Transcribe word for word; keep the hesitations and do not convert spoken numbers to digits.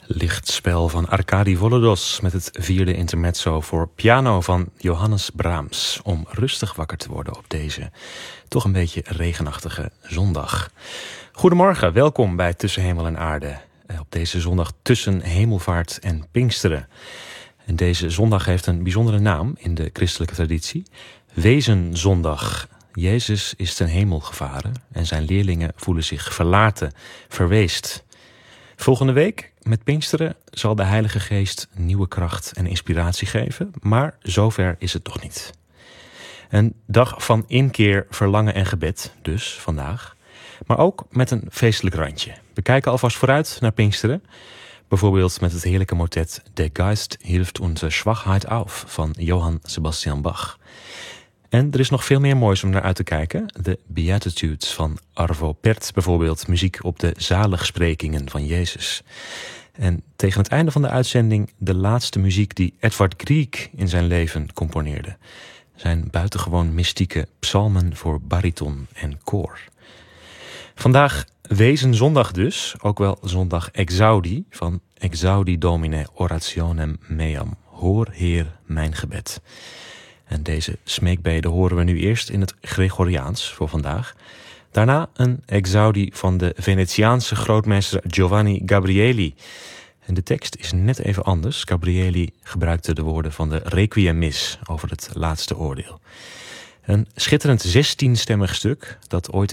Lichtspel van Arkadi Volodos met het vierde intermezzo voor piano van Johannes Brahms, om rustig wakker te worden op deze toch een beetje regenachtige zondag. Goedemorgen, welkom bij Tussen Hemel en Aarde. Op deze zondag tussen Hemelvaart en Pinksteren. En deze zondag heeft een bijzondere naam in de christelijke traditie: Wezenzondag. Jezus is ten hemel gevaren en zijn leerlingen voelen zich verlaten, verweest. Volgende week, met Pinksteren, zal de Heilige Geest nieuwe kracht en inspiratie geven, maar zover is het nog niet. Een dag van inkeer, verlangen en gebed, dus vandaag, maar ook met een feestelijk randje. We kijken alvast vooruit naar Pinksteren, bijvoorbeeld met het heerlijke motet Der Geist hilft unsere Schwachheit auf van Johann Sebastian Bach. En er is nog veel meer moois om naar uit te kijken. De Beatitudes van Arvo Pärt bijvoorbeeld, muziek op de zaligsprekingen van Jezus. En tegen het einde van de uitzending de laatste muziek die Edvard Grieg in zijn leven componeerde. Zijn buitengewoon mystieke psalmen voor bariton en koor. Vandaag Wezenzondag dus, ook wel zondag Exaudi van Exaudi Domine orationem meam. Hoor Heer mijn gebed. En deze smeekbede horen we nu eerst in het Gregoriaans voor vandaag. Daarna een exaudi van de Venetiaanse grootmeester Giovanni Gabrieli. En de tekst is net even anders. Gabrieli gebruikte de woorden van de Requiem-mis over het laatste oordeel. Een schitterend zestienstemmig stuk dat ooit